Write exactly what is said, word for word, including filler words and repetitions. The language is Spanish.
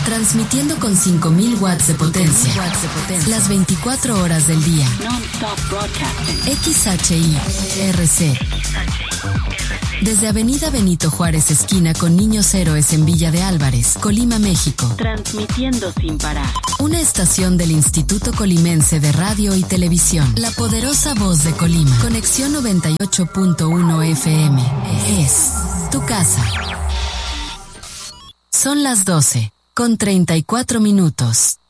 Transmitiendo con cinco mil watts de potencia. Las veinticuatro horas del día. X H I R C. Desde Avenida Benito Juárez, esquina con Niños Héroes en Villa de Álvarez, Colima, México. Transmitiendo sin parar. Una estación del Instituto Colimense de Radio y Televisión. La poderosa voz de Colima. Conexión noventa y ocho punto uno F M. Es tu casa. Son las doce, con treinta y cuatro minutos.